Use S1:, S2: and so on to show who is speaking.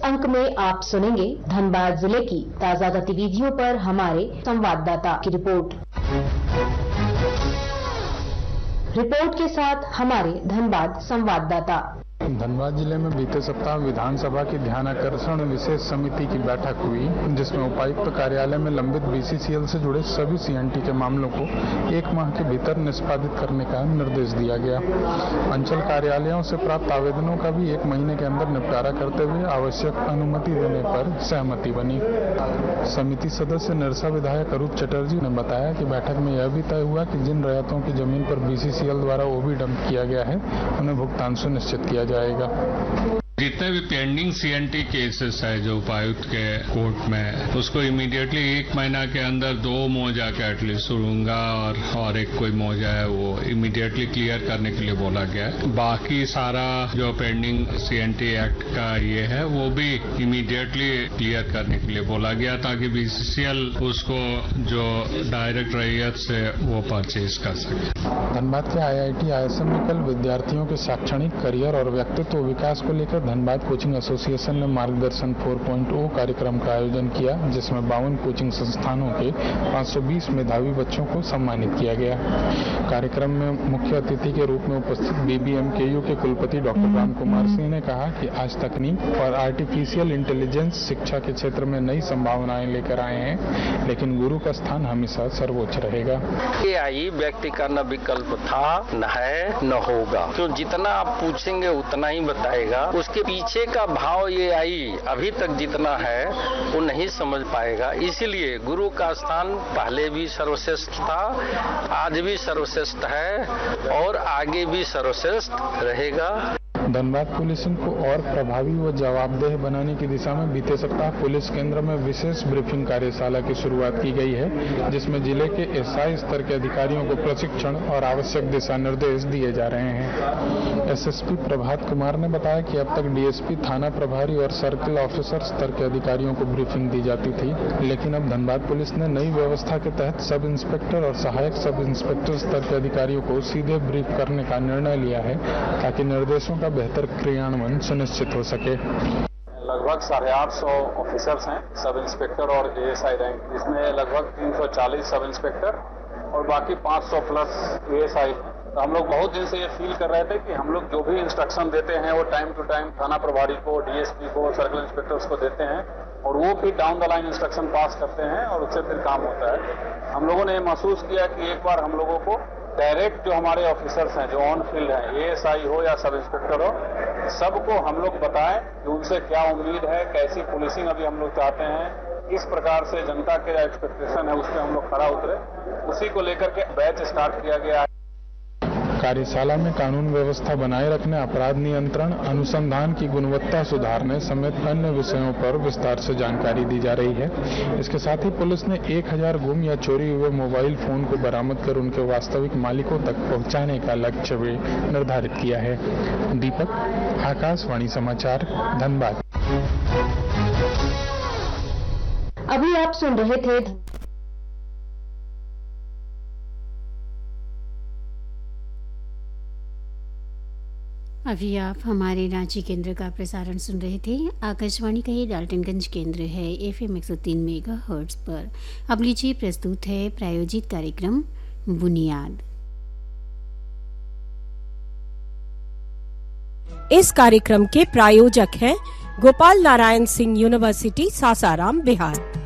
S1: अंक में आप सुनेंगे धनबाद जिले की ताजा गतिविधियों पर हमारे संवाददाता की रिपोर्ट के साथ हमारे धनबाद संवाददाता।
S2: धनबाद जिले में बीते सप्ताह विधानसभा की ध्यानाकर्षण विशेष समिति की बैठक हुई, जिसमें उपायुक्त कार्यालय में लंबित बीसीसीएल से जुड़े सभी सीएनटी के मामलों को 1 माह के भीतर निष्पादित करने का निर्देश दिया गया। अंचल कार्यालयों से प्राप्त आवेदनों का भी 1 महीने के अंदर निपटारा करते हुए आवश्यक अनुमति देने पर सहमति बनी। समिति सदस्य निरसा विधायक अरूप चटर्जी ने बताया कि बैठक में यह भी तय हुआ कि जिन रैयतों की जमीन पर बीसीसीएल द्वारा ओबी डंप किया गया है, उन्हें भुगतान सुनिश्चित किया जाएगा।
S3: जितने भी पेंडिंग सीएनटी केसेस है जो उपायुक्त के कोर्ट में, उसको इमीडिएटली 1 महीना के अंदर 2 मौजा का एटलीस्ट सुरूंगा और एक कोई मौजा है वो इमीडिएटली क्लियर करने के लिए बोला गया है। बाकी सारा जो पेंडिंग सीएनटी एक्ट का ये है वो भी इमीडिएटली क्लियर करने के लिए बोला गया, ताकि बीसीसीएल उसको जो डायरेक्ट रैयत से वो परचेज कर सके।
S2: धनबाद के IIT ISM में कल विद्यार्थियों के शैक्षणिक, करियर और व्यक्तित्व विकास को लेकर धनबाद कोचिंग एसोसिएशन ने मार्गदर्शन 4.0 कार्यक्रम का आयोजन किया, जिसमें 52 कोचिंग संस्थानों के 520 मेधावी बच्चों को सम्मानित किया गया। कार्यक्रम में मुख्य अतिथि के रूप में उपस्थित BBMKU के कुलपति डॉक्टर राम कुमार सिंह ने कहा कि आज तकनीक और आर्टिफिशियल इंटेलिजेंस शिक्षा के क्षेत्र में नई संभावनाएं लेकर आए हैं, लेकिन गुरु का स्थान हमेशा सर्वोच्च रहेगा।
S4: AI व्यक्ति का न विकल्प था, न है, न होगा। तो जितना आप पूछेंगे उतना ही बताएगा। उसके पीछे का भाव ये आई अभी तक जितना है वो नहीं समझ पाएगा। इसीलिए गुरु का स्थान पहले भी सर्वश्रेष्ठ था, आज भी सर्वश्रेष्ठ है और आगे भी सर्वश्रेष्ठ रहेगा।
S2: धनबाद पुलिसिंग को और प्रभावी व जवाबदेह बनाने की दिशा में बीते सप्ताह पुलिस केंद्र में विशेष ब्रीफिंग कार्यशाला की शुरुआत की गई है, जिसमें जिले के SI स्तर के अधिकारियों को प्रशिक्षण और आवश्यक दिशा निर्देश दिए जा रहे हैं। SSP प्रभात कुमार ने बताया कि अब तक DSP, थाना प्रभारी और सर्किल ऑफिसर स्तर के अधिकारियों को ब्रीफिंग दी जाती थी, लेकिन अब धनबाद पुलिस ने नई व्यवस्था के तहत सब इंस्पेक्टर और सहायक सब इंस्पेक्टर स्तर के अधिकारियों को सीधे ब्रीफ करने का निर्णय लिया है, ताकि निर्देशों का बेहतर क्रियान्वयन सुनिश्चित हो सके।
S5: लगभग 850 ऑफिसर्स हैं, सब इंस्पेक्टर और ASI रैंक, इसमें लगभग 340 सब इंस्पेक्टर और बाकी 500 प्लस ASI हैं। तो हम लोग बहुत दिन से ये फील कर रहे थे कि हम लोग जो भी इंस्ट्रक्शन देते हैं वो टाइम टू टाइम थाना प्रभारी को, DSP को, सर्किल इंस्पेक्टर्स को देते हैं और वो फिर डाउन द लाइन इंस्ट्रक्शन पास करते हैं और उससे फिर काम होता है। हम लोगों ने ये महसूस किया कि एक बार हम लोगों को डायरेक्ट जो हमारे ऑफिसर्स हैं, जो ऑन फील्ड हैं, ASI हो या सब इंस्पेक्टर हो, सबको हम लोग बताएं कि उनसे क्या उम्मीद है, कैसी पुलिसिंग अभी हम लोग चाहते हैं, किस प्रकार से जनता के एक्सपेक्टेशन है उस पर हम लोग खरा उतरे, उसी को लेकर के बैच स्टार्ट किया गया है।
S2: कार्यशाला में कानून व्यवस्था बनाए रखने, अपराध नियंत्रण, अनुसंधान की गुणवत्ता सुधारने समेत अन्य विषयों पर विस्तार से जानकारी दी जा रही है। इसके साथ ही पुलिस ने 1000 गुम या चोरी हुए मोबाइल फोन को बरामद कर उनके वास्तविक मालिकों तक पहुंचाने का लक्ष्य भी निर्धारित किया है। दीपक, आकाशवाणी समाचार, धनबाद।
S1: अभी आप सुन रहे थे
S6: अभी आप हमारे रांची केंद्र का प्रसारण सुन रहे थे। आकाशवाणी का ये डाल्टनगंज केंद्र है FM 103 मेगाहर्ट्ज पर। अब लीजिए प्रस्तुत है प्रायोजित कार्यक्रम बुनियाद।
S7: इस कार्यक्रम के प्रायोजक हैं गोपाल नारायण सिंह यूनिवर्सिटी, सासाराम, बिहार।